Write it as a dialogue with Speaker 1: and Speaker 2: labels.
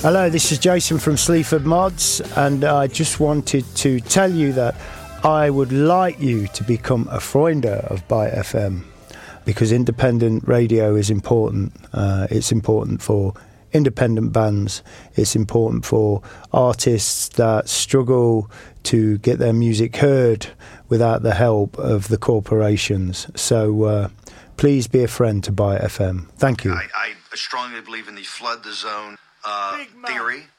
Speaker 1: Hello, this is Jason from Sleaford Mods, and I just wanted to tell you that I would like you to become a Freunder of Byte FM, because independent radio is important. It's important for independent bands. It's important for artists that struggle to get their music heard without the help of the corporations. So please be a friend to Byte FM. Thank you.
Speaker 2: I strongly believe in the flood the zone theory.